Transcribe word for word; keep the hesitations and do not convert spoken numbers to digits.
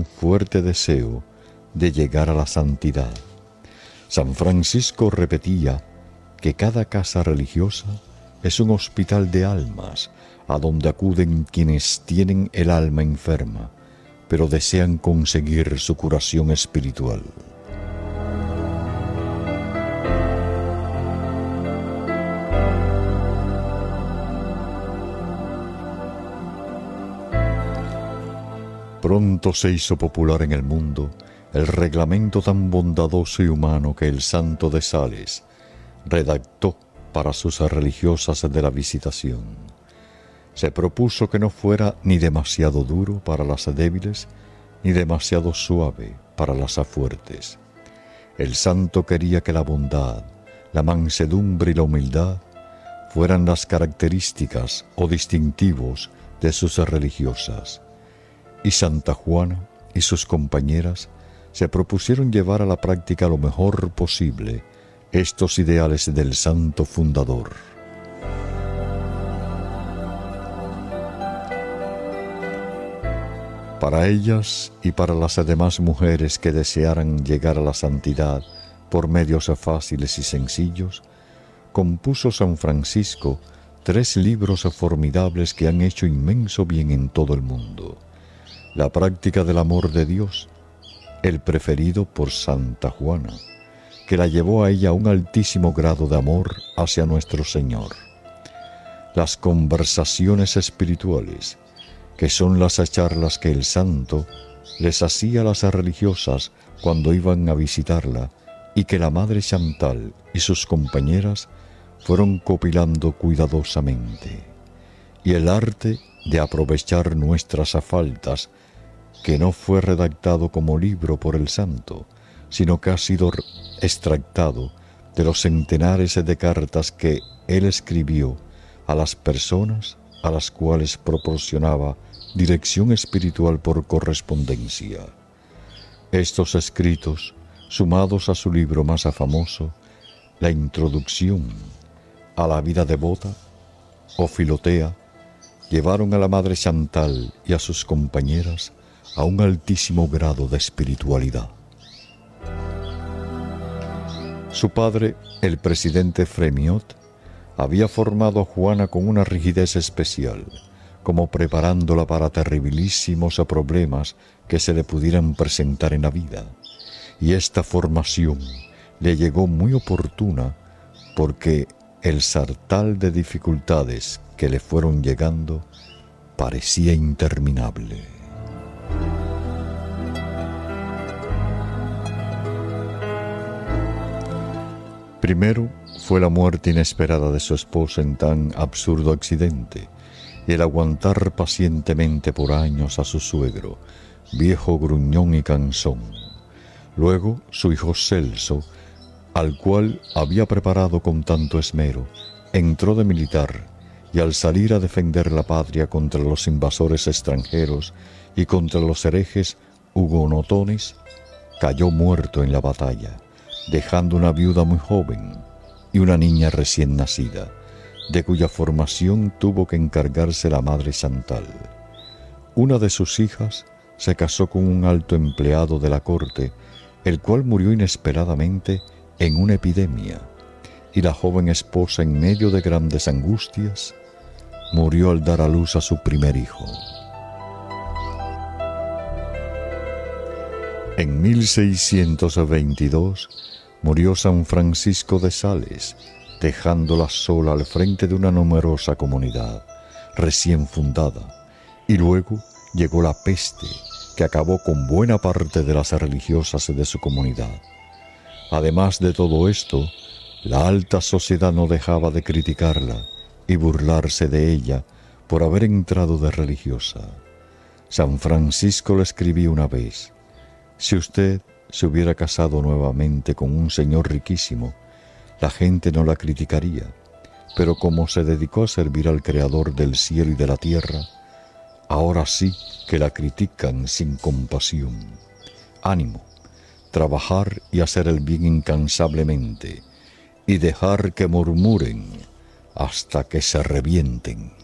un fuerte deseo de llegar a la santidad. San Francisco repetía que cada casa religiosa es un hospital de almas a donde acuden quienes tienen el alma enferma, pero desean conseguir su curación espiritual. Pronto se hizo popular en el mundo el reglamento tan bondadoso y humano que el santo de Sales redactó para sus religiosas de la Visitación. Se propuso que no fuera ni demasiado duro para las débiles, ni demasiado suave para las fuertes. El santo quería que la bondad, la mansedumbre y la humildad fueran las características o distintivos de sus religiosas. Y Santa Juana y sus compañeras se propusieron llevar a la práctica lo mejor posible estos ideales del santo fundador. Para ellas y para las demás mujeres que desearan llegar a la santidad por medios fáciles y sencillos, compuso San Francisco tres libros formidables que han hecho inmenso bien en todo el mundo. La práctica del amor de Dios, el preferido por Santa Juana, que la llevó a ella a un altísimo grado de amor hacia nuestro Señor. Las conversaciones espirituales, que son las charlas que el santo les hacía a las religiosas cuando iban a visitarla y que la Madre Chantal y sus compañeras fueron copilando cuidadosamente. Y el arte de aprovechar nuestras faltas, que no fue redactado como libro por el santo, sino que ha sido extractado de los centenares de cartas que él escribió a las personas a las cuales proporcionaba dirección espiritual por correspondencia. Estos escritos, sumados a su libro más famoso, La Introducción a la vida devota, o Filotea, llevaron a la Madre Chantal y a sus compañeras a un altísimo grado de espiritualidad. Su padre, el presidente Fremiot, había formado a Juana con una rigidez especial, como preparándola para terribilísimos problemas que se le pudieran presentar en la vida. Y esta formación le llegó muy oportuna porque el sartal de dificultades que le fueron llegando parecía interminable. Primero fue la muerte inesperada de su esposo en tan absurdo accidente y el aguantar pacientemente por años a su suegro, viejo gruñón y cansón. Luego su hijo Celso, al cual había preparado con tanto esmero, entró de militar y al salir a defender la patria contra los invasores extranjeros y contra los herejes hugonotones, cayó muerto en la batalla, dejando una viuda muy joven y una niña recién nacida, de cuya formación tuvo que encargarse la Madre Chantal. Una de sus hijas se casó con un alto empleado de la corte, el cual murió inesperadamente en una epidemia, y la joven esposa, en medio de grandes angustias, murió al dar a luz a su primer hijo. En mil seiscientos veintidós murió San Francisco de Sales, dejándola sola al frente de una numerosa comunidad recién fundada, y luego llegó la peste, que acabó con buena parte de las religiosas de su comunidad. Además de todo esto, la alta sociedad no dejaba de criticarla y burlarse de ella por haber entrado de religiosa. San Francisco le escribió una vez: si usted se hubiera casado nuevamente con un señor riquísimo, la gente no la criticaría, pero como se dedicó a servir al Creador del cielo y de la tierra, ahora sí que la critican sin compasión. Ánimo, trabajar y hacer el bien incansablemente, y dejar que murmuren hasta que se revienten.